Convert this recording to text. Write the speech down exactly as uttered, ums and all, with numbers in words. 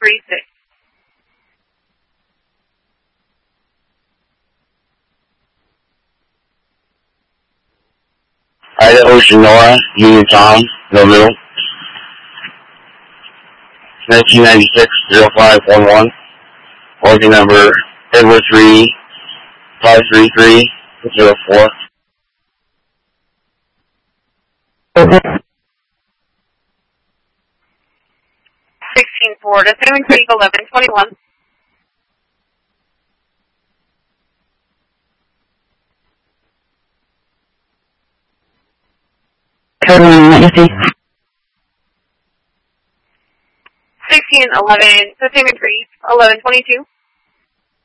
three six. Idaho Sonora, Uniontown, No Middle. nineteen ninety-six, zero five one one. Organ number Edward three five three three zero four. Sixteen four to seven Creek eleven twenty one. Code one, let me see. Sixteen eleven to seven Creek eleven twenty two.